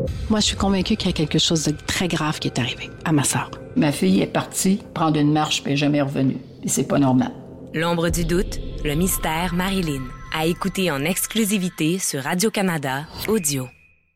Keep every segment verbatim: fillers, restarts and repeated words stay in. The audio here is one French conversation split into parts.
Moi, je suis convaincue qu'il y a quelque chose de très grave qui est arrivé à ma sœur. Ma fille est partie prendre une marche puis elle n'est jamais revenue. Et c'est pas normal. L'ombre du doute, le mystère Marilyn. À écouter en exclusivité sur Radio-Canada Audio.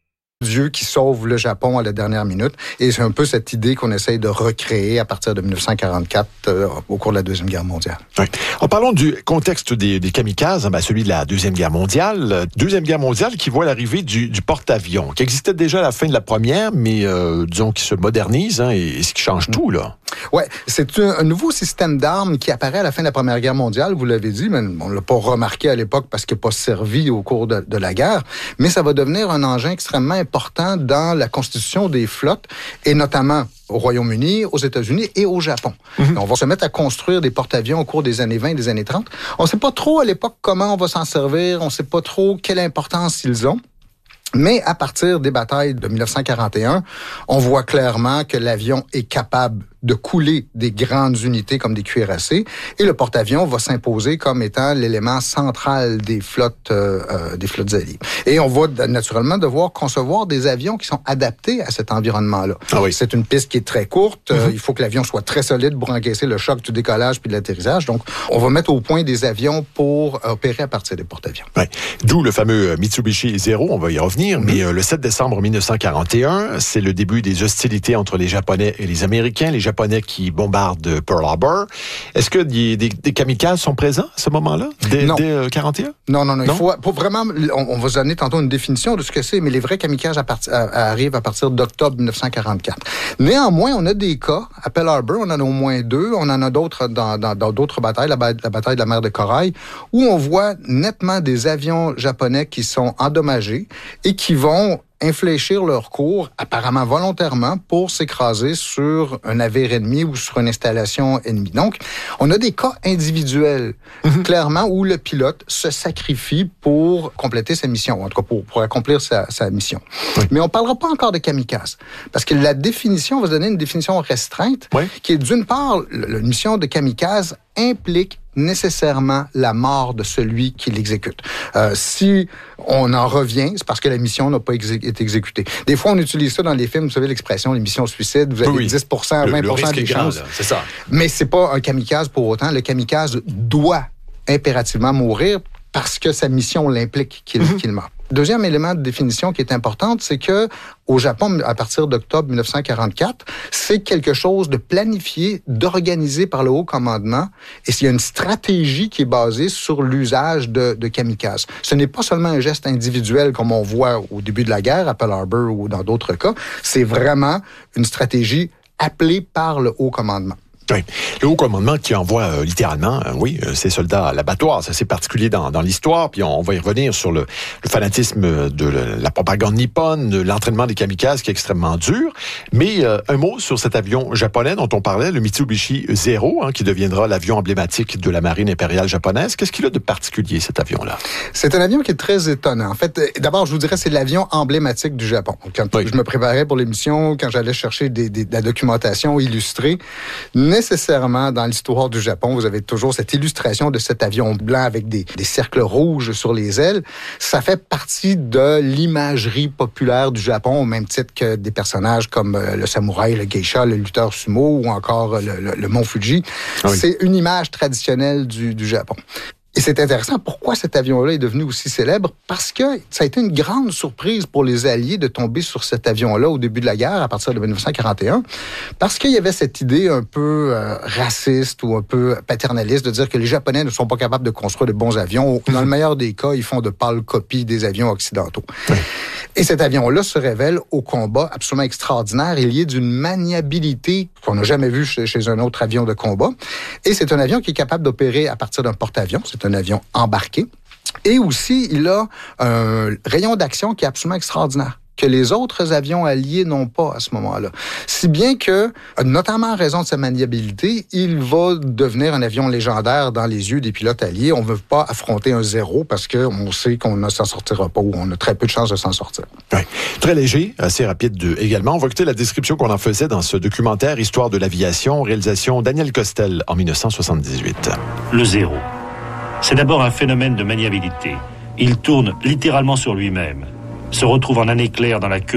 Dieu qui sauve le Japon à la dernière minute. Et c'est un peu cette idée qu'on essaye de recréer à partir de dix-neuf cent quarante-quatre euh, au cours de la Deuxième Guerre mondiale. Oui. En parlant du contexte des, des kamikazes, ben celui de la Deuxième Guerre mondiale, Deuxième Guerre mondiale qui voit l'arrivée du, du porte-avions, qui existait déjà à la fin de la première, mais euh, disons qui se modernise hein, et, et ce qui change mmh. tout, là. Oui, c'est un, un nouveau système d'armes qui apparaît à la fin de la Première Guerre mondiale, vous l'avez dit, mais on ne l'a pas remarqué à l'époque parce qu'il n'a pas servi au cours de, de la guerre, mais ça va devenir un engin extrêmement important dans la constitution des flottes, et notamment au Royaume-Uni, aux États-Unis et au Japon. Mm-hmm. On va se mettre à construire des porte-avions au cours des années vingt et des années trente. On ne sait pas trop à l'époque comment on va s'en servir, on ne sait pas trop quelle importance ils ont. Mais à partir des batailles de dix-neuf cent quarante et un, on voit clairement que l'avion est capable de couler des grandes unités comme des cuirassés, et le porte-avions va s'imposer comme étant l'élément central des flottes, euh, euh, des flottes alliées. Et on va naturellement devoir concevoir des avions qui sont adaptés à cet environnement-là. Ah oui. C'est une piste qui est très courte. Mm-hmm. Euh, il faut que l'avion soit très solide pour encaisser le choc du décollage puis de l'atterrissage. Donc, on va mettre au point des avions pour opérer à partir des porte-avions. Ouais. D'où le fameux Mitsubishi Zero. On va y revenir. Mm-hmm. Mais euh, le sept décembre dix-neuf cent quarante et un, c'est le début des hostilités entre les Japonais et les Américains. Les Japonais qui bombardent Pearl Harbor. Est-ce que des, des, des kamikazes sont présents à ce moment-là, dès, non. dès euh, quarante et un? Non, non, non. non? Il faut, pour vraiment, on, on va se donner tantôt une définition de ce que c'est, mais les vrais kamikazes à part, à, à arrivent à partir d'octobre dix-neuf cent quarante-quatre. Néanmoins, on a des cas. À Pearl Harbor, on en a au moins deux. On en a d'autres dans, dans, dans d'autres batailles, la, la bataille de la mer de Corail, où on voit nettement des avions japonais qui sont endommagés et qui vont infléchir leur cours, apparemment volontairement, pour s'écraser sur un navire ennemi ou sur une installation ennemie. Donc, on a des cas individuels, mm-hmm. clairement, où le pilote se sacrifie pour compléter sa mission, en tout cas pour, pour accomplir sa, sa mission. Oui. Mais on ne parlera pas encore de kamikaze, parce que la définition, on va se donner une définition restreinte, oui. qui est d'une part, la mission de kamikaze implique nécessairement la mort de celui qui l'exécute. Euh, si on en revient, c'est parce que la mission n'a pas exé- été exécutée. Des fois, on utilise ça dans les films, vous savez l'expression, les missions suicides, vous avez oui. dix pour cent, vingt pour cent des chances. C'est ça. Mais c'est pas un kamikaze pour autant. Le kamikaze doit impérativement mourir parce que sa mission l'implique qu'il, mm-hmm. qu'il meurt. Deuxième élément de définition qui est important, c'est que au Japon, à partir d'octobre dix-neuf cent quarante-quatre, c'est quelque chose de planifié, d'organisé par le haut commandement, et il y a une stratégie qui est basée sur l'usage de, de kamikazes. Ce n'est pas seulement un geste individuel comme on voit au début de la guerre à Pearl Harbor ou dans d'autres cas, c'est vraiment une stratégie appelée par le haut commandement. Oui. Le haut commandement qui envoie euh, littéralement, euh, oui, euh, ses soldats à l'abattoir. C'est assez particulier dans, dans l'histoire. Puis on, on va y revenir sur le, le fanatisme de la, la propagande nippone, de l'entraînement des kamikazes qui est extrêmement dur. Mais euh, un mot sur cet avion japonais dont on parlait, le Mitsubishi Zero, hein, qui deviendra l'avion emblématique de la marine impériale japonaise. Qu'est-ce qu'il a de particulier, cet avion-là? C'est un avion qui est très étonnant. En fait, d'abord, je vous dirais, c'est l'avion emblématique du Japon. Quand oui. je me préparais pour l'émission, quand j'allais chercher des, des, de la documentation illustrée, nécessairement, dans l'histoire du Japon, vous avez toujours cette illustration de cet avion blanc avec des, des cercles rouges sur les ailes. Ça fait partie de l'imagerie populaire du Japon, au même titre que des personnages comme le samouraï, le geisha, le lutteur sumo ou encore le, le, le mont Fuji. Oui. C'est une image traditionnelle du, du Japon. Et c'est intéressant, pourquoi cet avion-là est devenu aussi célèbre? Parce que ça a été une grande surprise pour les Alliés de tomber sur cet avion-là au début de la guerre, à partir de dix-neuf cent quarante et un, parce qu'il y avait cette idée un peu euh, raciste ou un peu paternaliste de dire que les Japonais ne sont pas capables de construire de bons avions. Dans le meilleur des cas, ils font de pâles copies des avions occidentaux. Oui. Et cet avion-là se révèle au combat absolument extraordinaire. Il y est d'une maniabilité qu'on n'a jamais vue chez, chez un autre avion de combat. Et c'est un avion qui est capable d'opérer à partir d'un porte-avions. C'est un avion embarqué. Et aussi, il a un rayon d'action qui est absolument extraordinaire, que les autres avions alliés n'ont pas à ce moment-là. Si bien que, notamment en raison de sa maniabilité, il va devenir un avion légendaire dans les yeux des pilotes alliés. On ne veut pas affronter un zéro parce qu'on sait qu'on ne s'en sortira pas ou on a très peu de chances de s'en sortir. Oui. Très léger, assez rapide de, également. On va écouter la description qu'on en faisait dans ce documentaire Histoire de l'aviation, réalisation Daniel Costel en dix-neuf cent soixante-dix-huit. Le zéro. C'est d'abord un phénomène de maniabilité. Il tourne littéralement sur lui-même, se retrouve en année claire dans la queue